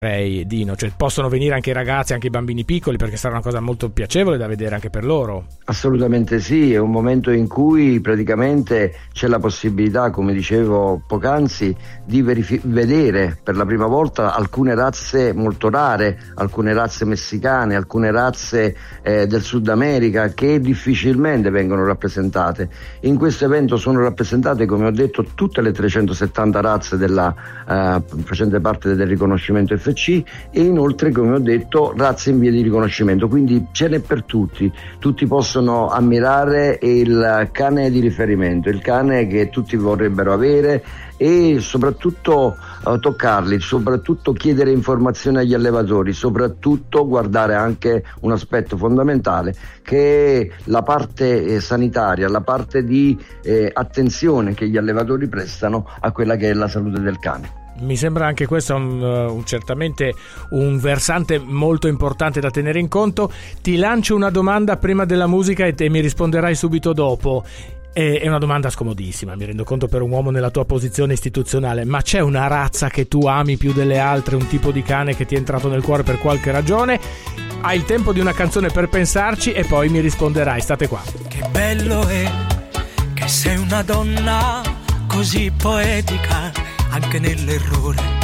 Dino, cioè possono venire anche i ragazzi, anche i bambini piccoli, perché sarà una cosa molto piacevole da vedere anche per loro. Assolutamente sì, è un momento in cui praticamente c'è la possibilità, come dicevo poc'anzi, di vedere per la prima volta alcune razze molto rare, alcune razze messicane, alcune razze del Sud America che difficilmente vengono rappresentate. In questo evento sono rappresentate, come ho detto, tutte le 370 razze facente parte del riconoscimento FC e inoltre, come ho detto, razze in via di riconoscimento, quindi ce n'è per tutti possono ammirare il cane di riferimento, il cane che tutti vorrebbero avere e soprattutto toccarli, soprattutto chiedere informazioni agli allevatori, soprattutto guardare anche un aspetto fondamentale che è la parte sanitaria, la parte di attenzione che gli allevatori prestano a quella che è la salute del cane. Mi sembra anche questo certamente un versante molto importante da tenere in conto. Ti lancio una domanda prima della musica e te mi risponderai subito dopo. È una domanda scomodissima, mi rendo conto, per un uomo nella tua posizione istituzionale, ma c'è una razza che tu ami più delle altre, un tipo di cane che ti è entrato nel cuore per qualche ragione? Hai il tempo di una canzone per pensarci e poi mi risponderai. State qua. Che bello è che sei una donna così poetica anche nell'errore.